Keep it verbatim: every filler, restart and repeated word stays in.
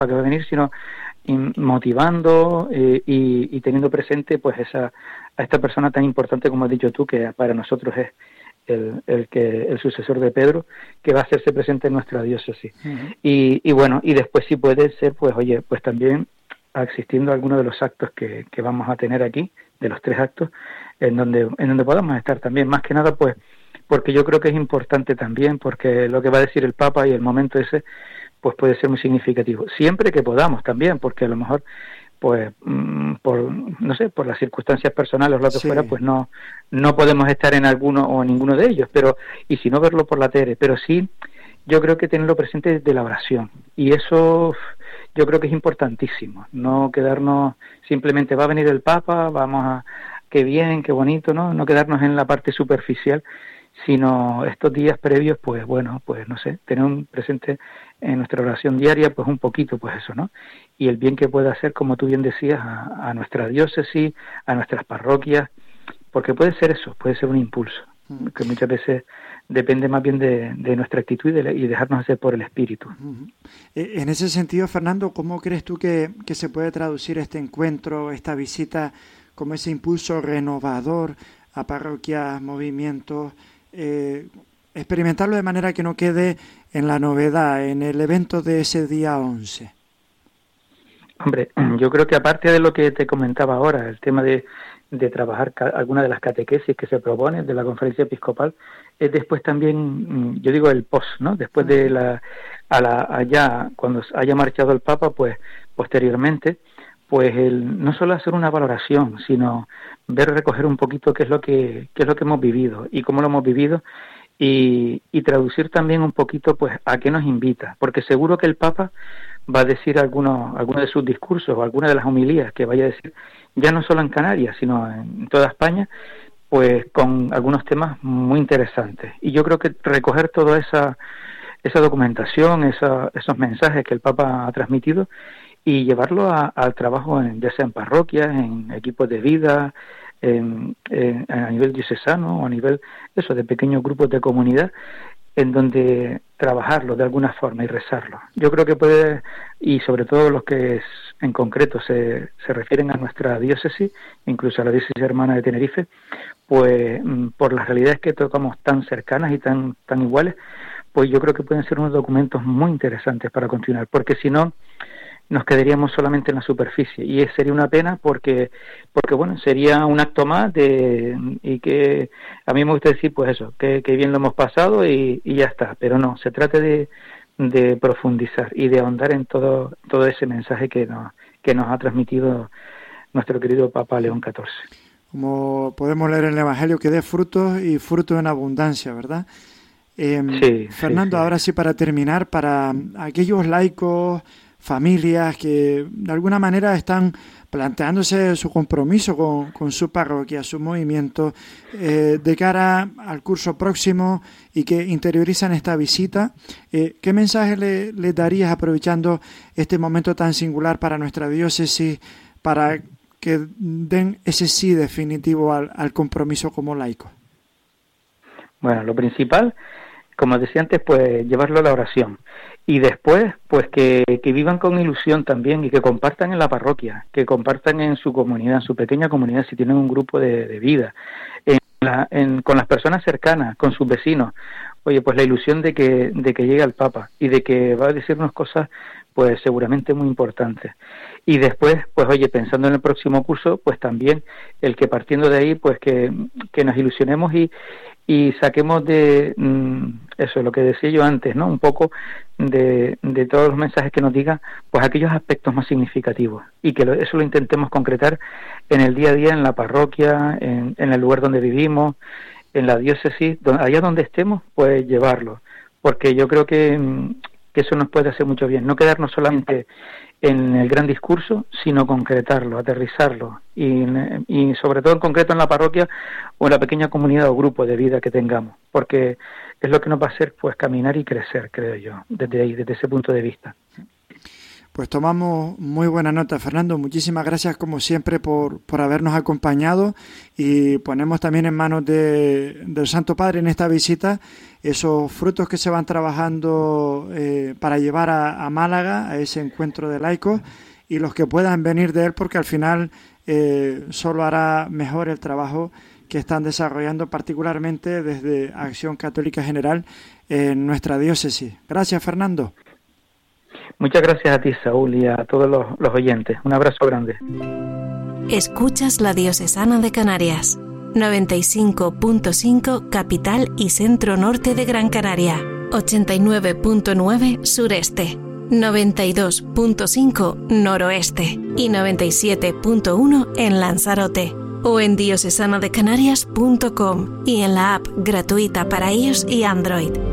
que va a venir, sino motivando eh, y, y teniendo presente pues esa a esta persona tan importante como has dicho tú, que para nosotros es el, el que el sucesor de Pedro, que va a hacerse presente en nuestra diócesis. Uh-huh. y, y bueno, y después sí puede ser, pues oye, pues también asistiendo a alguno de los actos que, que vamos a tener aquí, de los tres actos, en donde en donde podamos estar también, más que nada pues porque yo creo que es importante también, porque lo que va a decir el Papa y el momento ese pues puede ser muy significativo, siempre que podamos también, porque a lo mejor pues mmm, por no sé, por las circunstancias personales o lo que sí. fuera, pues no no podemos estar en alguno o ninguno de ellos, pero y si no verlo por la tele, pero sí yo creo que tenerlo presente desde la oración, y eso yo creo que es importantísimo, no quedarnos simplemente va a venir el Papa, vamos a qué bien, qué bonito, no no quedarnos en la parte superficial, sino estos días previos, pues bueno, pues no sé, tener un presente en nuestra oración diaria, pues un poquito, pues eso, ¿no? Y el bien que puede hacer, como tú bien decías, a, a nuestra diócesis, a nuestras parroquias, porque puede ser eso, puede ser un impulso, que muchas veces depende más bien de, de nuestra actitud y, de, y dejarnos hacer por el Espíritu. Uh-huh. En ese sentido, Fernando, ¿cómo crees tú que, que se puede traducir este encuentro, esta visita, como ese impulso renovador a parroquias, movimientos, eh, experimentarlo de manera que no quede en la novedad, en el evento de ese día once? Hombre, yo creo que aparte de lo que te comentaba ahora, el tema de, de trabajar ca- alguna de las catequesis que se proponen de la conferencia episcopal, es después también, yo digo el post, ¿no? Después de la, a la allá, cuando haya marchado el Papa, pues posteriormente, pues el no solo hacer una valoración, sino ver, recoger un poquito qué es lo que qué es lo que hemos vivido y cómo lo hemos vivido, y, y traducir también un poquito pues a qué nos invita, porque seguro que el Papa va a decir algunos algunos de sus discursos o alguna de las homilías que vaya a decir, ya no solo en Canarias, sino en toda España, pues con algunos temas muy interesantes. Y yo creo que recoger toda esa esa documentación, esa, esos mensajes que el Papa ha transmitido y llevarlo a, al trabajo, en, ya sea en parroquias, en equipos de vida, en, en, a nivel diocesano o a nivel eso de pequeños grupos de comunidad, en donde trabajarlo de alguna forma y rezarlo. Yo creo que puede, y sobre todo los que es, en concreto se, se refieren a nuestra diócesis, incluso a la diócesis hermana de Tenerife, pues por las realidades que tocamos tan cercanas y tan, tan iguales, pues yo creo que pueden ser unos documentos muy interesantes para continuar, porque si no nos quedaríamos solamente en la superficie, y sería una pena porque porque bueno, sería un acto más de y que a mí me gusta decir pues eso, que, que bien lo hemos pasado y, y ya está, pero no, se trata de, de profundizar y de ahondar en todo todo ese mensaje que nos que nos ha transmitido nuestro querido Papa León catorce. Como podemos leer en el Evangelio, que dé frutos y frutos en abundancia, ¿verdad? Eh, sí, Fernando, sí, sí. Ahora sí, para terminar, para aquellos laicos, familias que de alguna manera están planteándose su compromiso con, con su parroquia, su movimiento, eh, de cara al curso próximo y que interiorizan esta visita, eh, ¿qué mensaje le, le darías aprovechando este momento tan singular para nuestra diócesis, para que den ese sí definitivo al, al compromiso como laico? Bueno, lo principal, como decía antes, pues llevarlo a la oración. Y después, pues que, que vivan con ilusión también y que compartan en la parroquia, que compartan en su comunidad, en su pequeña comunidad, si tienen un grupo de, de vida, en la, en, con las personas cercanas, con sus vecinos. Oye, pues la ilusión de que, de que llegue el Papa y de que va a decirnos cosas, pues seguramente muy importantes. Y después, pues oye, pensando en el próximo curso, pues también el que partiendo de ahí, pues que, que nos ilusionemos y y saquemos de mm, eso, lo que decía yo antes, ¿no? Un poco de, de todos los mensajes que nos digan, pues aquellos aspectos más significativos, y que lo, eso lo intentemos concretar en el día a día, en la parroquia, en, en el lugar donde vivimos, en la diócesis, donde, allá donde estemos, pues llevarlo, porque yo creo que, que eso nos puede hacer mucho bien, no quedarnos solamente en el gran discurso, sino concretarlo, aterrizarlo, y, y sobre todo en concreto en la parroquia o en la pequeña comunidad o grupo de vida que tengamos, porque es lo que nos va a hacer pues caminar y crecer, creo yo, desde ahí, desde ese punto de vista. Pues tomamos muy buena nota, Fernando. Muchísimas gracias, como siempre, por, por habernos acompañado, y ponemos también en manos de, del Santo Padre en esta visita esos frutos que se van trabajando eh, para llevar a, a Málaga, a ese encuentro de laicos, y los que puedan venir de él, porque al final eh, solo hará mejor el trabajo que están desarrollando, particularmente desde Acción Católica General en nuestra diócesis. Gracias, Fernando. Muchas gracias a ti, Saúl, y a todos los, los oyentes. Un abrazo grande. Escuchas la Diocesana de Canarias, noventa y cinco punto cinco capital y centro norte de Gran Canaria, ochenta y nueve punto nueve sureste, noventa y dos punto cinco noroeste y noventa y siete punto uno en Lanzarote, o en diocesana de canarias punto com y en la app gratuita para iOS y Android.